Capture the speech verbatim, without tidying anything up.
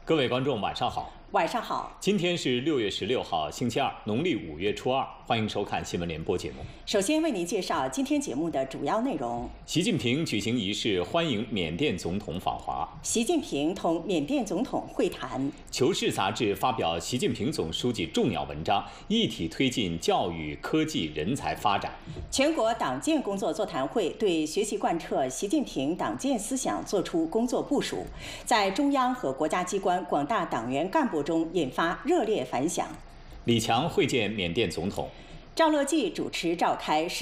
各位观众，晚上好。 晚上好， 今天是六月十六号，星期二，农历五月初二。欢迎收看新闻联播节目。 首先为您介绍今天节目的主要内容： 习近平举行仪式欢迎缅甸总统访华； 习近平同缅甸总统会谈；《 求是》杂志发表习近平总书记重要文章，一体推进教育、科技、人才发展； 全国党建工作座谈会对学习贯彻习近平党建思想作出工作部署，在中央和国家机关广大党员干部中引发热烈反响。 李强会见缅甸总统， 赵乐际主持召开